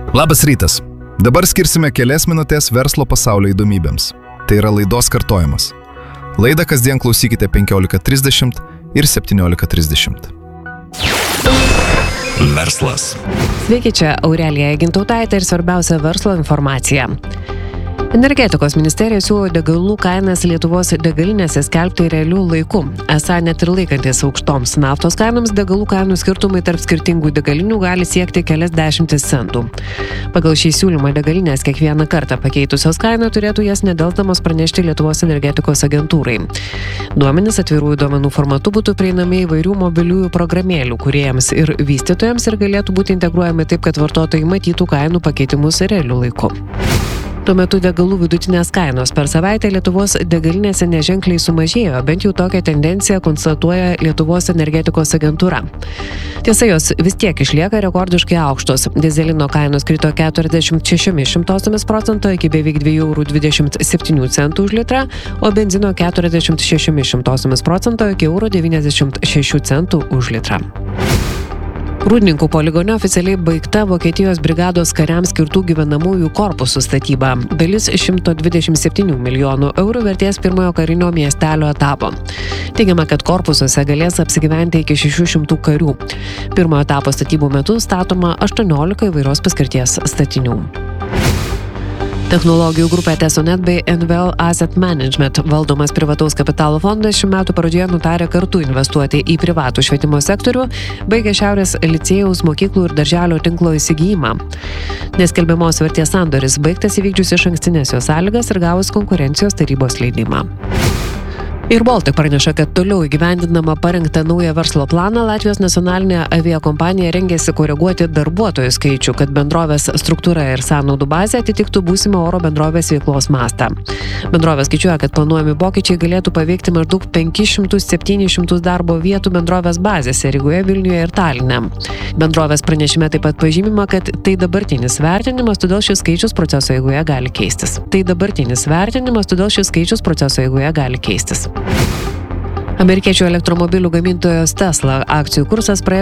Labas rytas. Dabar skirsime kelias minutės verslo pasaulio įdomybėms. Tai yra laidos kartojimas. Laidą kasdien klausykite 15:30 ir 17:30. Verslas. Sveiki, čia Aurelija Gintautaitė ir svarbiausia verslo informacija. Energetikos ministerija siūlo degalų kainas Lietuvos degalinėse skelbti realių laikų. Esą net ir laikantis aukštoms naftos kainoms degalų kainų skirtumai tarp skirtingų degalinių gali siekti kelias dešimtis centų. Pagal šį siūlymą degalinės kiekvieną kartą pakeitusios kainą turėtų jas nedelsdamos pranešti Lietuvos energetikos agentūrai. Duomenys atvirųjų duomenų formatu būtų prieinami įvairių mobiliųjų programėlių kūrėjams ir vystytojams ir galėtų būti integruojami taip, kad vartotojai matytų kainų pakeitimus realiu laiku. Tuo metu degalų vidutinės kainos per savaitę Lietuvos degalinėse neženkliai sumažėjo, bent jau tokią tendenciją konstatuoja Lietuvos energetikos agentūra. Tiesa, jos vis tiek išlieka rekordiškai aukštos. Dizelino kainos krito 46% iki beveik 2,27 € už litrą, o benzino 46% iki €96 už litrą. Rūdninkų poligone oficialiai baigta Vokietijos brigados kariams skirtų gyvenamųjų korpusų statyba. Dalis 127 milijonų eurų vertės pirmojo karinio miestelio etapo. Teigiama, kad korpusuose galės apsigyventi iki 600 karių. Pirmojo etapo statybų metu statoma 18 įvairios paskirties statinių. Technologijų grupė Tesonet bei NVL Asset Management valdomas privataus kapitalo fondas šių metų pradžioje nutarė kartu investuoti į privatų švietimo sektorių, baigė Šiaurės licėjaus, mokyklų ir darželio tinklo įsigijimą. Neskelbiamos vertės sandoris baigtas įvykdžius išankstinės jo sąlygas ir gavus konkurencijos tarybos leidimą. Ir Baltic praneša, kad toliau įgyvendinama parengta naują verslo planą, Latvijos nacionalinė aviakompanija rengėsi koreguoti darbuotojų skaičių, kad bendrovės struktūra ir sąnaudų bazė atitiktų būsimą oro bendrovės veiklos mastą. Bendrovė skaičiuoja, kad planuojami pokyčiai galėtų paveikti maždaug 500-700 darbo vietų bendrovės bazėse Rygoje, Vilniuje ir Taline. Bendrovės pranešime taip pat pažymima, kad tai dabartinis vertinimas, todėl šis skaičius proceso eigoje gali keistis. Amerikiečių elektromobilių gamintojos Tesla akcijų kursas praėjo